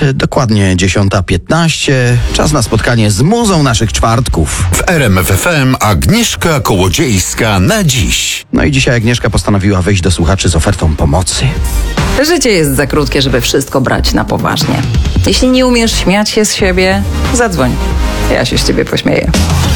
dokładnie 10:15. Czas na spotkanie z muzą naszych czwartków. W RMF FM Agnieszka Kołodziejska na dziś. No i dzisiaj Agnieszka postanowiła wyjść do słuchaczy z ofertą pomocy. Życie jest za krótkie, żeby wszystko brać na poważnie. Jeśli nie umiesz śmiać się z siebie, zadzwoń. Ja się z ciebie pośmieję.